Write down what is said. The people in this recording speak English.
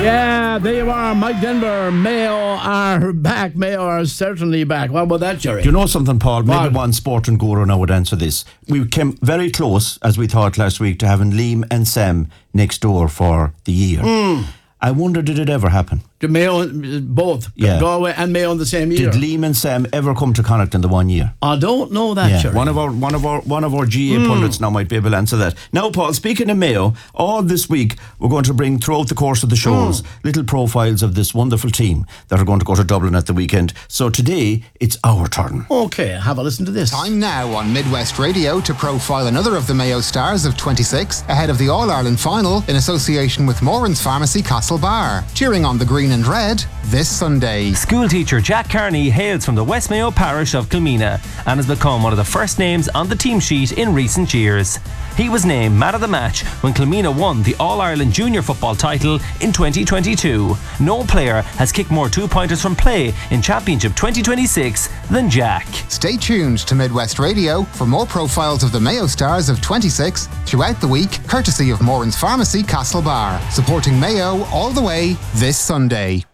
Yeah, there you are, Mike Denver. Mayo are back. Mayo are certainly back. What about that, Jerry? Do you know something, Paul? Maybe one sporting guru now would answer this. We came very close, as we thought last week, to having Liam and Sam next door for the year. I wonder, did it ever happen? The Mayo, both Galway and Mayo in the same year. Did Liam and Sam ever come to Connacht in the 1 year? I don't know that, Jerry. One of our GA pundits now might be able to answer that. Now, Paul, speaking of Mayo, all this week we're going to bring throughout the course of the shows little profiles of this wonderful team that are going to go to Dublin at the weekend. So today it's our turn. Okay, have a listen to this. Time now on Midwest Radio to profile another of the Mayo stars of 26 ahead of the All-Ireland final in association with Moran's Pharmacy Castlebar. Cheering on the green and red this Sunday. Schoolteacher Jack Carney hails from the West Mayo parish of Kilmena and has become one of the first names on the team sheet in recent years. He was named man of the match when Kilmena won the All-Ireland Junior Football title in 2022. No player has kicked more two-pointers from play in Championship 2026 than Jack. Stay tuned to Midwest Radio for more profiles of the Mayo stars of 26 throughout the week, courtesy of Moran's Pharmacy Castlebar, supporting Mayo all the way this Sunday.